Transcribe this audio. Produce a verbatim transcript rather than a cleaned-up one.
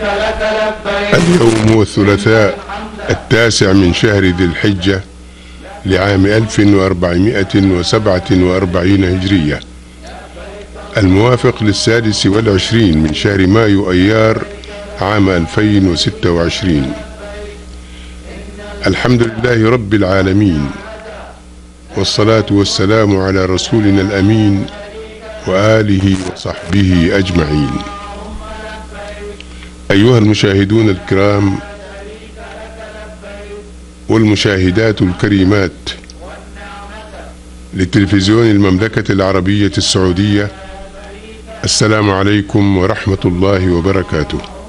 اليوم هو الثلاثاء التاسع من شهر ذي الحجة لعام ألف وأربعمائة وسبعة وأربعين هجرية، الموافق للسادس والعشرين من شهر مايو أيار عام ألفين وستة وعشرين. الحمد لله رب العالمين، والصلاة والسلام على رسولنا الأمين وآله وصحبه أجمعين. أيها المشاهدون الكرام والمشاهدات الكريمات لتلفزيون المملكة العربية السعودية، السلام عليكم ورحمة الله وبركاته.